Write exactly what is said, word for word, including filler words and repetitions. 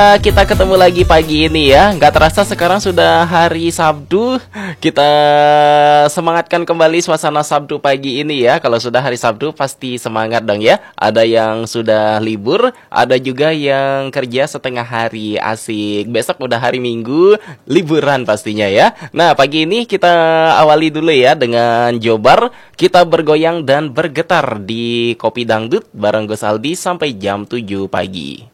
Kita ketemu lagi pagi ini ya. Nggak terasa sekarang sudah hari Sabtu. Kita semangatkan kembali suasana Sabtu pagi ini ya. Kalau sudah hari Sabtu pasti semangat dong ya. Ada yang sudah libur, ada juga yang kerja setengah hari. Asik. Besok udah hari Minggu, liburan pastinya ya. Nah, pagi ini kita awali dulu ya dengan Jobar. Kita bergoyang dan bergetar di Kopi Dangdut bareng Gus Aldi sampai jam tujuh pagi.